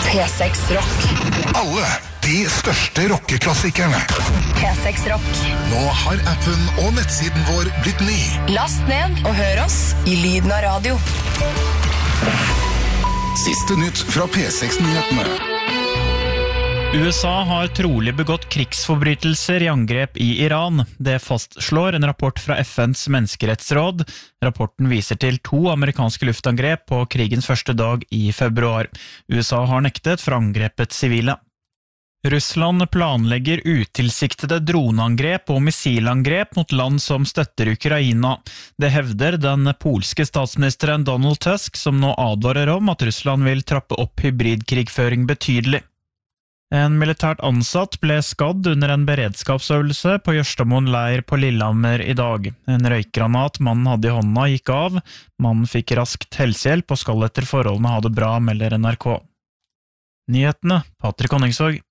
P6 Rock. Alle de største rockeklassikerne. P6 Rock. Nå har appen og nettsiden vår blitt ny. Last ned og hør oss i lyden av radio. Siste nytt fra P6-nyhetene. USA har trolig begått krigsforbrytelser i angrep i Iran. Det fastslår en rapport fra FNs menneskerettsråd. Rapporten viser til 2 amerikanske luftangrep på krigens første dag i februar. USA har nektet for angrepet sivile. Russland planlegger utilsiktede droneangrep og missilangrep mot land som støtter Ukraina. Det hevder den polske statsministeren Donald Tusk, som nå advarer om at Russland vil trappe opp hybridkrigføring betydelig. En militært ansatt ble skadd under en beredskapsøvelse på Jørstadmoen leir på Lillehammer i dag. En røykgranat mannen hadde i hånda gikk av. Mannen fikk raskt helsehjelp og skal etter forholdene ha det bra, melder NRK. Nyhetene, Patrik Honningsvåg.